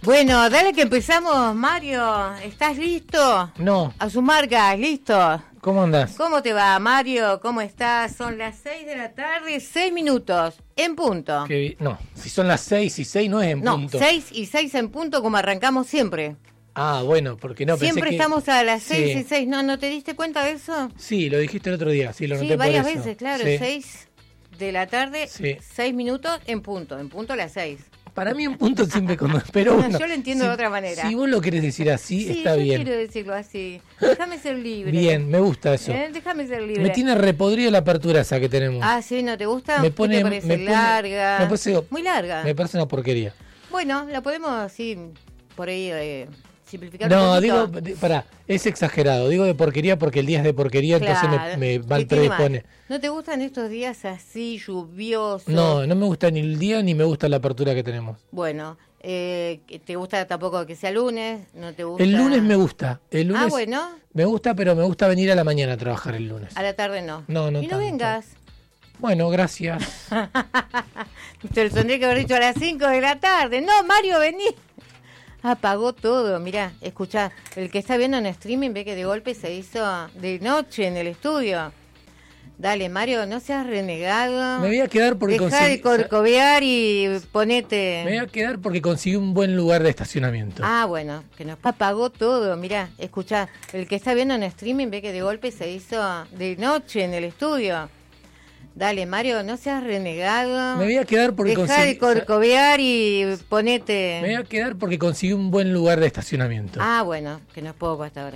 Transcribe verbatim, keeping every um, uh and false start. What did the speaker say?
Bueno, dale que empezamos, Mario. ¿Estás listo? No. A sus marcas, ¿listo? ¿Cómo andás? ¿Cómo te va, Mario? ¿Cómo estás? Son las seis de la tarde, seis minutos, en punto. Que, no, si son las seis y seis no es en no, punto. No, seis y seis en punto como arrancamos siempre. Ah, bueno, porque no pensé Siempre que... estamos a las seis sí. y seis. ¿No, ¿No te diste cuenta de eso? Sí, lo dijiste el otro día, sí, lo noté Sí, varias por eso. veces, claro, sí. seis de la tarde, sí. seis minutos en punto, en punto a las seis. Para mí en punto siempre cuando... Pero no, bueno, yo lo entiendo si, de otra manera. Si vos lo querés decir así, sí, está yo bien. quiero decirlo así. Déjame ser libre. Bien, me gusta eso. ¿Eh? Déjame ser libre. Me tiene repodrido la apertura esa que tenemos. Ah, sí, ¿no te gusta? Me pone, ¿Qué te parece? me pone, larga. Me parece, muy larga. Me parece una porquería. Bueno, la podemos así, por ahí, eh, simplificar no, un digo, poquito. pará, es exagerado. Digo de porquería porque el día es de porquería, claro, entonces me, me mal predispone. ¿No te gustan estos días así, lluviosos? No, no me gusta ni el día ni me gusta la apertura que tenemos. Bueno, eh, ¿te gusta tampoco que sea lunes? ¿No te gusta? El lunes me gusta. El lunes ah, bueno. Me gusta, pero me gusta venir a la mañana a trabajar el lunes. A la tarde no. No, no Y no tanto. vengas. Bueno, gracias. Te lo tendré que haber dicho a las cinco de la tarde. No, Mario, vení. Apagó todo, mirá, escuchá, el que está viendo en streaming ve que de golpe se hizo de noche en el estudio. Dale, Mario, no seas renegado. Me voy a quedar porque Dejá conseguí... de corcovear y ponete... Me voy a quedar porque conseguí un buen lugar de estacionamiento. Ah, bueno, que nos apagó todo, mirá, escuchá, el que está viendo en streaming ve que de golpe se hizo de noche en el estudio. Dale, Mario, no seas renegado. Me voy a quedar porque Dejá conseguí... de corcovear y ponete... Me voy a quedar porque conseguí un buen lugar de estacionamiento. Ah, bueno, que no es poco hasta ahora.